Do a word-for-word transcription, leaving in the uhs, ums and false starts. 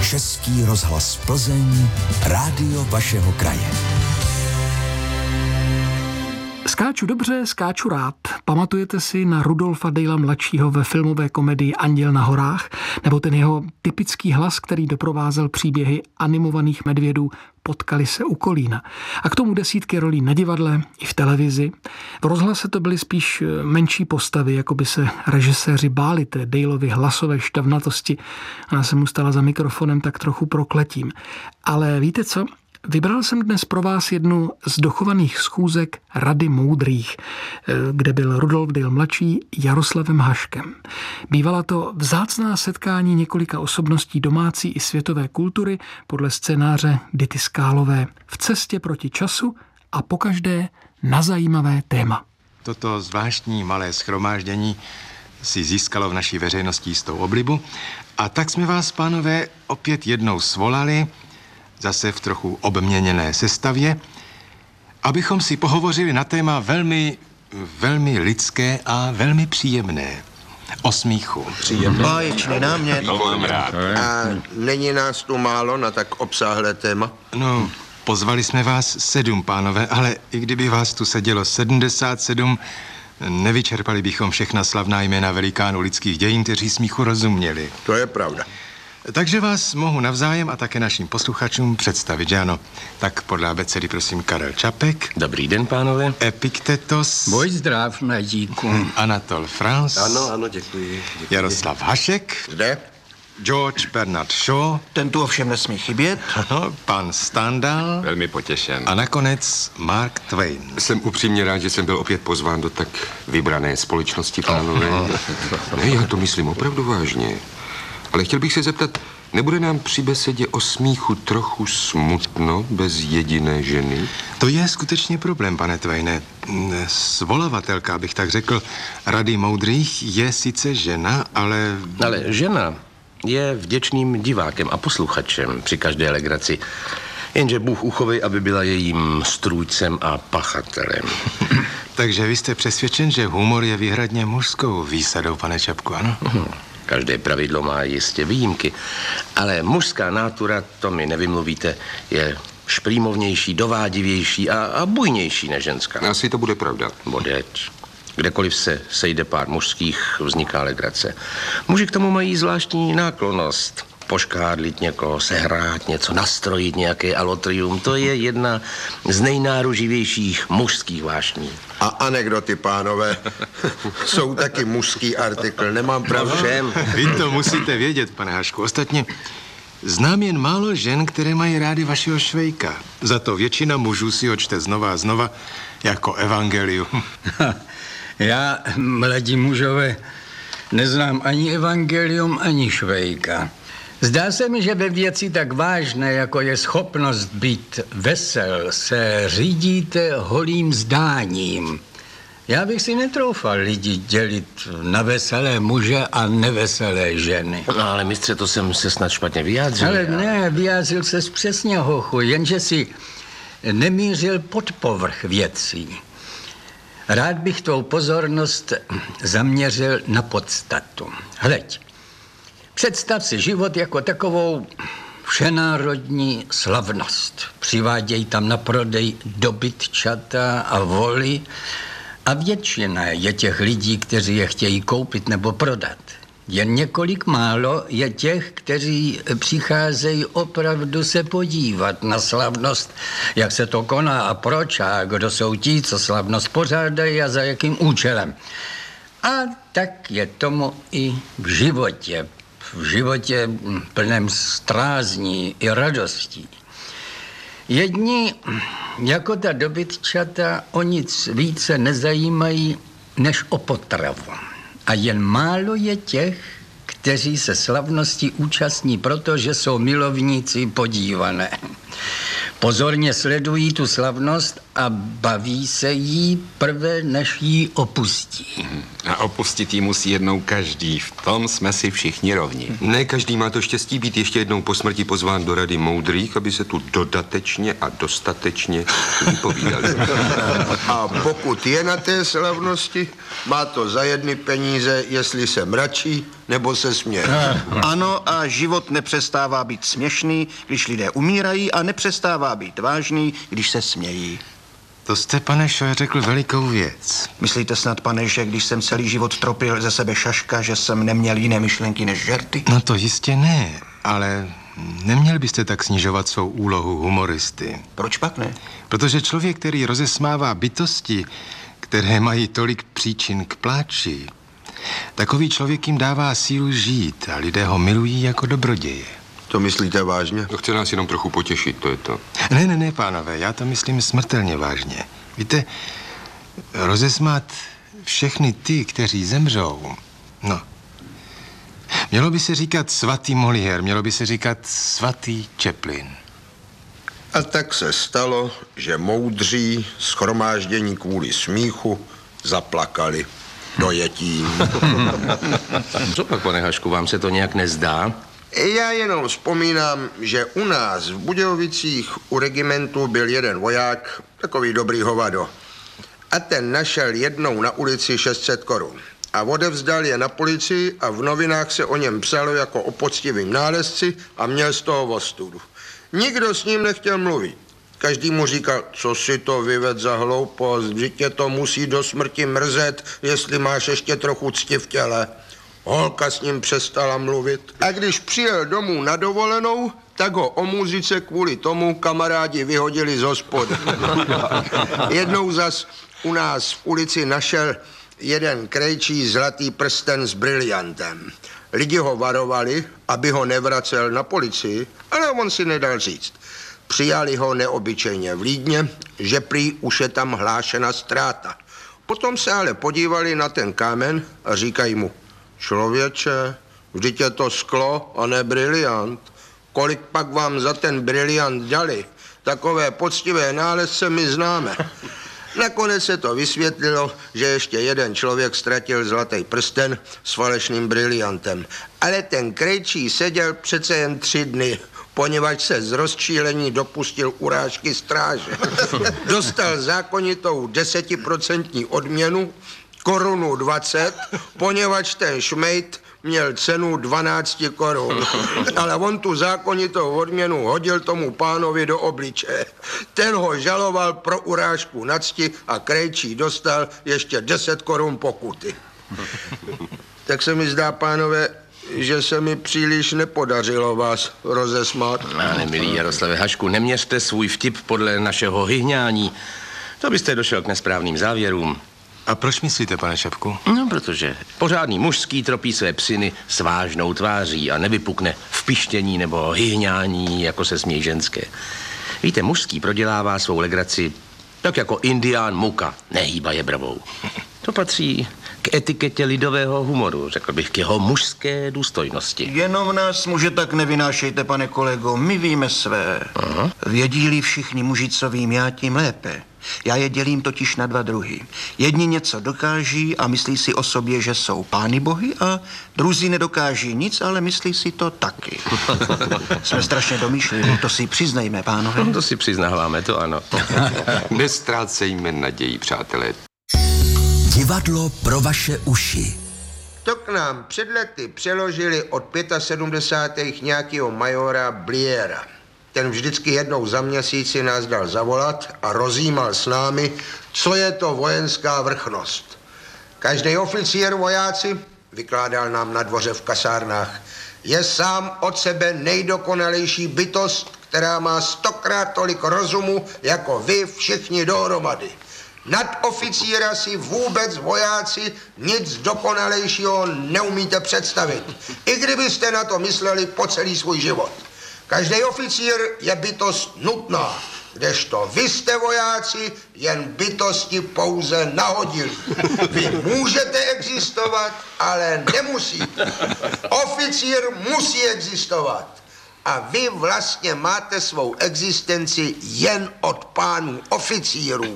Český rozhlas Plzeň, rádio vašeho kraje. Skáču dobře, skáču rád. Pamatujete si na Rudolfa Dejla mladšího ve filmové komedii Anděl na horách? Nebo ten jeho typický hlas, který doprovázel příběhy animovaných medvědů Potkali se u Kolína. A k tomu desítky rolí na divadle i v televizi. V rozhlase to byly spíš menší postavy, jako by se režiséři báli té Dejlovy hlasové štavnatosti. Ona se mu stala za mikrofonem tak trochu prokletím. Ale víte co? Vybral jsem dnes pro vás jednu z dochovaných schůzek Rady moudrých, kde byl Rudolf Dejl mladší Jaroslavem Haškem. Bývala to vzácná setkání několika osobností domácí i světové kultury podle scénáře Dity Skálové v cestě proti času a pokaždé na zajímavé téma. Toto zvláštní malé shromáždění si získalo v naší veřejnosti jistou oblibu a tak jsme vás, pánové, opět jednou svolali, zase v trochu obměněné sestavě, abychom si pohovořili na téma velmi, velmi lidské a velmi příjemné. O smíchu. Příjemné. Báječný námět. To mám rád. A není nás tu málo na tak obsáhlé téma? No, pozvali jsme vás sedm, pánové, ale i kdyby vás tu sedělo sedmdesát sedm, nevyčerpali bychom všechna slavná jména velikánů lidských dějin, kteří smíchu rozuměli. To je pravda. Takže vás mohu navzájem a také našim posluchačům představit, že ano. Tak podle abecedy prosím Karel Čapek. Dobrý den, pánové. Epiktetos. Boj zdrav, mladíku. Anatol Franz. Ano, ano, děkuji. děkuji. Jaroslav Hašek. Zde? George Bernard Shaw. Ten tu ovšem nesmí chybět. Ano, pan Stendhal. Velmi potěšen. A nakonec Mark Twain. Jsem upřímně rád, že jsem byl opět pozván do tak vybrané společnosti, pánové. Ne, já to myslím opravdu vážně. Ale chtěl bych se zeptat, nebude nám při besedě o smíchu trochu smutno bez jediné ženy? To je skutečně problém, pane Twaine. Svolavatelka, bych tak řekl, Rady moudrých je sice žena, ale... Ale žena je vděčným divákem a posluchačem při každé legraci. Jenže Bůh uchovej, aby byla jejím strůjcem a pachatelem. Takže vy jste přesvědčen, že humor je výhradně mužskou výsadou, pane Čapku, ano? Mhm. Každé pravidlo má jistě výjimky, ale mužská nátura, to mi nevymluvíte, je šprýmovnější, dovádivější a, a bujnější než ženská. Asi to bude pravda. Bodeč. Kdekoliv se sejde pár mužských, vzniká legrace. Muži k tomu mají zvláštní náklonnost. Poškádlit někoho, sehrát něco, nastrojit nějaké alotrium, to je jedna z nejnáruživějších mužských vášní. A anekdoty, pánové, jsou taky mužský artikl, nemám pravdu. Všem. Vy to musíte vědět, pane Hašku. Ostatně znám jen málo žen, které mají rády vašeho Švejka. Za to většina mužů si ho čte znova a znova jako evangelium. Já, mladí mužové, neznám ani evangelium, ani Švejka. Zdá se mi, že ve věci tak vážné, jako je schopnost být vesel, se řídíte holým zdáním. Já bych si netroufal lidi dělit na veselé muže a neveselé ženy. No ale mistře, to jsem se snad špatně vyjádřil. Ale ne, vyjádřil ses přesně, hochu, jenže si nemířil pod povrch věcí. Rád bych tvou pozornost zaměřil na podstatu. Hleď. Představ si život jako takovou všenárodní slavnost. Přivádějí tam na prodej dobytčata a voly a většina je těch lidí, kteří je chtějí koupit nebo prodat. Jen několik málo je těch, kteří přicházejí opravdu se podívat na slavnost, jak se to koná a proč a kdo jsou ti, co slavnost pořádají a za jakým účelem. A tak je tomu i v životě. V životě plném strázní i radostí. Jedni, jako ta dobytčata, o nic více nezajímají než o potravu. A jen málo je těch, kteří se slavnosti účastní, protože jsou milovníci podívané. Pozorně sledují tu slavnost a baví se jí prve, než jí opustí. A opustit jí musí jednou každý. V tom jsme si všichni rovni. Ne každý má to štěstí být ještě jednou po smrti pozván do rady moudrých, aby se tu dodatečně a dostatečně vypovídali. A pokud je na té slavnosti, má to za jedny peníze, jestli se mračí nebo se směje. Ano, a život nepřestává být směšný, když lidé umírají, a nepřestává být vážný, když se smějí. To jste, pane Šoje, řekl velikou věc. Myslíte snad, pane, že když jsem celý život tropil ze sebe šaška, že jsem neměl jiné myšlenky než žerty? No to jistě ne, ale neměl byste tak snižovat svou úlohu humoristy. Proč pak ne? Protože člověk, který rozesmává bytosti, které mají tolik příčin k pláči, takový člověk jim dává sílu žít a lidé ho milují jako dobroděje. To myslíte vážně? To chce nás jenom trochu potěšit, to je to. Ne, ne, ne, pánové, já to myslím smrtelně vážně. Víte, rozesmát všechny ty, kteří zemřou, no, mělo by se říkat svatý Molière, mělo by se říkat svatý Chaplin. A tak se stalo, že moudří shromáždění kvůli smíchu zaplakali dojetím. Co pak, pane Hašku, vám se to nějak nezdá? Já jenom vzpomínám, že u nás v Budějovicích u regimentu byl jeden voják, takový dobrý hovado. A ten našel jednou na ulici šest set korun. A odevzdal je na policii a v novinách se o něm psalo jako o poctivým nálezci a měl z toho ostudu. Nikdo s ním nechtěl mluvit. Každý mu říkal, co si to vyved za hloupost, že tě to musí do smrti mrzet, jestli máš ještě trochu cti v těle. Holka s ním přestala mluvit. A když přijel domů na dovolenou, tak ho o muzice kvůli tomu kamarádi vyhodili z hospody. Jednou zas u nás v ulici našel jeden krejčí zlatý prsten s briliantem. Lidi ho varovali, aby ho nevracel na policii, ale on si nedal říct. Přijali ho neobyčejně vlídně, že prý už je tam hlášena ztráta. Potom se ale podívali na ten kámen a říkají mu, člověče, vždyť je to sklo a ne briliant. Kolik pak vám za ten briliant dali? Takové poctivé nálezce my známe. Nakonec se to vysvětlilo, že ještě jeden člověk ztratil zlatý prsten s falešným briliantem. Ale ten krejčí seděl přece jen tři dny, poněvadž se z rozčílení dopustil urážky stráže. Dostal zákonitou desetiprocentní odměnu, korunu dvacet, poněvadž ten šmejd měl cenu dvanáct korun. Ale on tu zákonitou odměnu hodil tomu pánovi do obličeje. Ten ho žaloval pro urážku na cti a krejčí dostal ještě deset korun pokuty. Tak se mi zdá, pánové, že se mi příliš nepodařilo vás rozesmát. Ale milý Jaroslave Hašku, neměřte svůj vtip podle našeho hyhňání. To byste došel k nesprávným závěrům. A proč myslíte, pane Šapku? No, protože pořádný mužský tropí své psyny s vážnou tváří a nevypukne v pištění nebo hyhňání, jako se smějí ženské. Víte, mužský prodělává svou legraci tak jako indián muka, nehýbaje bravou. To patří k etiketě lidového humoru, řekl bych, k jeho mužské důstojnosti. Jenom nás muže tak nevynášejte, pane kolego, my víme své. Aha. Vědí-li všichni muži, co vím já, tím lépe. Já je dělím totiž na dva druhy. Jedni něco dokáží a myslí si o sobě, že jsou pány bohy, a druzí nedokáží nic, ale myslí si to taky. Jsme strašně domýšliví, to si přiznejme, pánové. No, to si přiznáváme, to ano. Nestrácejme naději, přátelé. Divadlo pro vaše uši. To k nám před lety přeložili od sedmdesátých nějakého majora Bliera. Ten vždycky jednou za měsíci nás dal zavolat a rozjímal s námi, co je to vojenská vrchnost. Každý oficír vojáci, vykládal nám na dvoře v kasárnách, je sám od sebe nejdokonalejší bytost, která má stokrát tolik rozumu, jako vy všichni dohromady. Nad oficíra si vůbec vojáci nic dokonalejšího neumíte představit, i kdybyste na to mysleli po celý svůj život. Každý oficír je bytost nutná, kdežto vy jste vojáci jen bytosti pouze nahodili. Vy můžete existovat, ale nemusíte. Oficír musí existovat. a vy vlastně máte svou existenci jen od pánů oficírů.